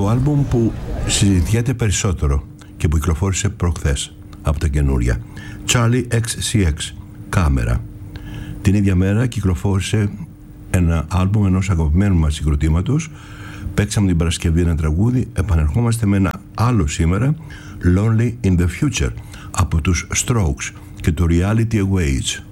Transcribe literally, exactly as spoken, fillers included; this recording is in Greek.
άλμπουμ που συζητιέται περισσότερο και που κυκλοφόρησε προχθές από τα καινούρια. Charlie εξ σι εξ, Κάμερα. Την ίδια μέρα κυκλοφόρησε ένα άλμπουμ ενός αγαπημένου μας συγκροτήματος. Παίξαμε την Παρασκευή ένα τραγούδι, επανερχόμαστε με ένα άλλο σήμερα, Lonely in the Future, από τους Strokes και το Reality Awaits.